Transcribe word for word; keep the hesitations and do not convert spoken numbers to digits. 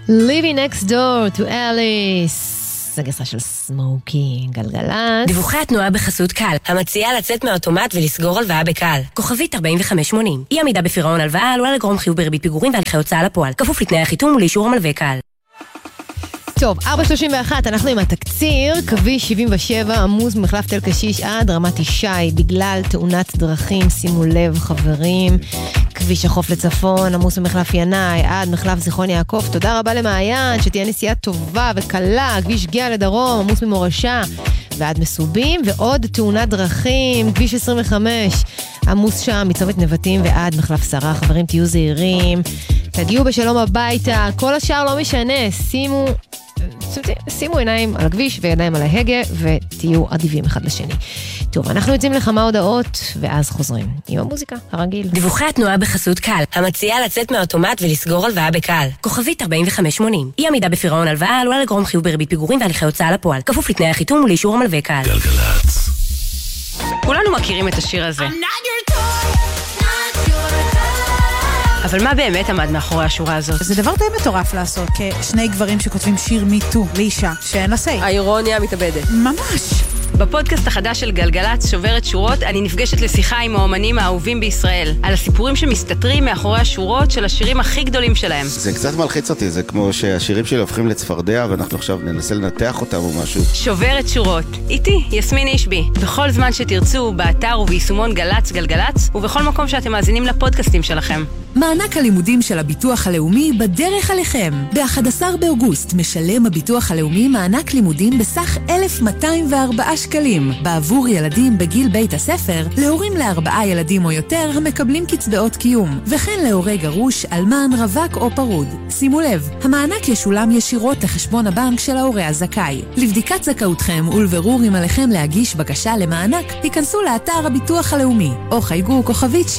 Living next door to Alice. זה גרסה של סמוקי, גלגלת. דיווחי התנועה בחסות קל, המציעה לצאת מהאוטומט ולסגור הלוואה בקל. כוכבית ארבעים וחמש שמונים. אי עמידה בפירעון הלוואה עלולה לגרום חיוב בריבית פיגורים והליכי הוצאה לפועל. כפוף לתנאי החיתום ולאישור המלווה קל. טוב, ארבע שלושים ואחת, אנחנו עם התקציר, כביש שבעים ושבע, עמוס ממחלף תל קשיש עד רמת ישי, בגלל תאונת דרכים, שימו לב חברים, כביש החוף לצפון, עמוס ממחלף ינאי, עד מחלף זיכרון יעקב, תודה רבה למעיין, שתהיה נסיעה טובה וקלה, כביש גאה לדרום, עמוס ממורשה, ועד מסובים, ועוד תאונת דרכים, כביש עשרים וחמש, עמוס שם, מצומת נבטים ועד מחלף שרה, חברים תהיו זהירים, תגיעו בשלום הביתה, כל השאר לא משנה, שימו... שימו עיניים על הכביש ועיניים על ההגה ותהיו עדיבים אחד לשני. טוב, אנחנו יוצאים לכמה הודעות ואז חוזרים עם המוזיקה הרגיל. דיווחי התנועה בחסות קל, המציעה לצאת מהאוטומט ולסגור הלוואה בקל. כוכבית ארבעים וחמש שמונים. אי עמידה בפירעון הלוואה עלולה לגרום חיוב בריבית פיגורים והליכי הוצאה לפועל. כפוף לתנאי החיתום ולאישור המלווה קל. גלגלצ. כולנו מכירים את השיר הזה. אבל מה באמת עמד מאחורי השורה הזאת? זה דבר די מטורף לעשות, כשני גברים שכותבים שיר מיטו לאישה שאין לה סי. האירוניה מתאבדת. ממש. בפודקאסט החדש של גלגלצ שוברת שורות, אני נפגשת לשיחה עם האומנים האהובים בישראל, על הסיפורים שמסתתרים מאחורי השורות של השירים הכי גדולים שלהם. זה קצת מלחיץ אותי, זה כמו שהשירים שלי הופכים לצפרדע, ואנחנו עכשיו ננסה לנתח אותם או משהו. שוברת שורות, איתי, יסמין אישבי. בכל זמן שתרצו, באתר וביישומון גלץ גלגלצ, ובכל מקום שאתם מאזינים לפודקאסטים שלכם. מענק הלימודים של הביטוח הלאומי בדרך עליכם. ב-אחד עשר באוגוסט משלם הביטוח הלאומי מענק לימודים בסך אלף מאתיים וארבעה שקלים, בעבור ילדים בגיל בית הספר, להורים לארבעה ילדים או יותר המקבלים קצבאות קיום, וכן להורי גרוש, אלמן, רווק או פרוד. שימו לב, המענק ישולם ישירות לחשבון הבנק של ההורה הזכאי. לבדיקת זכאותכם ולבירור אם עליכם להגיש בקשה למענק, תיכנסו לאתר הביטוח הלאומי, או חייגו כוכבית